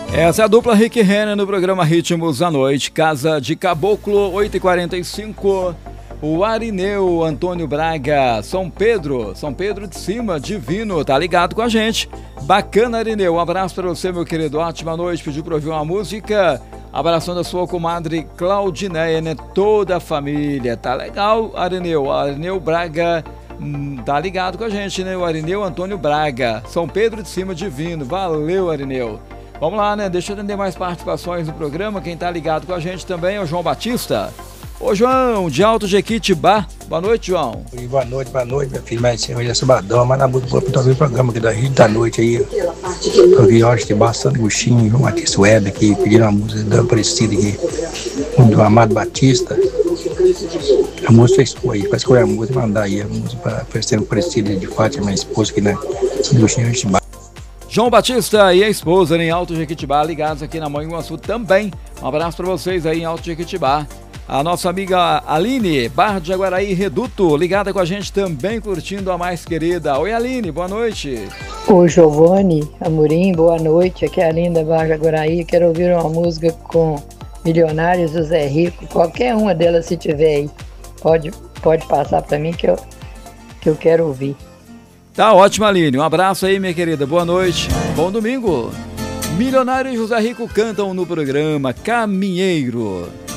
Essa é a dupla Rick Renner no programa Ritmos da Noite. Casa de Caboclo, 8h45. O Arineu Antônio Braga, São Pedro de Cima, Divino, tá ligado com a gente. Bacana, Arineu, um abraço pra você, meu querido, ótima noite, pediu pra ouvir uma música, abraçando a sua comadre Claudineia, né, toda a família, tá legal, Arineu Braga, tá ligado com a gente, né, o Arineu Antônio Braga, São Pedro de Cima, Divino, valeu, Arineu. Vamos lá, né, deixa eu atender mais participações no programa, quem tá ligado com a gente também é o João Batista. Ô João, de Alto Jequitibá, boa noite, João. Boa noite, meu filho, mas hoje é sabadão, mas na música pra ouvir o programa aqui da Rede da Noite aí, eu vi hoje tem bastante Agostinho, João Batista Web aqui, pedindo uma música da Aparecida aqui, do Amado Batista, a música foi escolher, para escolher a música, mandar aí a música para ser Aparecida de Fátima, minha esposa aqui, né, Agostinho Jequitibá. João Batista e a esposa em Alto Jequitibá, ligados aqui na Manhuaçu também, um abraço para vocês aí em Alto Jequitibá. A nossa amiga Aline, Barra de Jaguaraí, Reduto, ligada com a gente também, curtindo a mais querida. Oi, Aline, boa noite. Oi, Giovanni Amorim, boa noite. Aqui é a Aline da Barra de Jaguaraí. Quero ouvir uma música com Milionários do Zé Rico. Qualquer uma delas, se tiver aí, pode passar para mim que eu quero ouvir. Tá ótimo, Aline. Um abraço aí, minha querida. Boa noite. Bom domingo. Milionários e José Rico cantam no programa Caminheiro.